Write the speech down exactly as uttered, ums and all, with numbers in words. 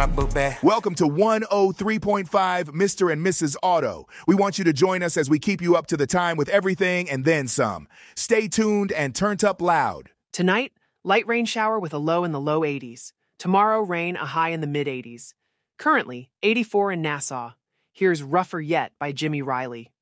my book bag. Welcome to one oh three point five Mister and Missus Auto. We want you to join us as we keep you up to the time with everything and then some. Stay tuned and turned up loud. Tonight, light rain shower with a low in the low eighties. Tomorrow, rain, a high in the mid eighties. Currently, eighty-four in Nassau. Here's Rougher Yet by Jimmy Riley.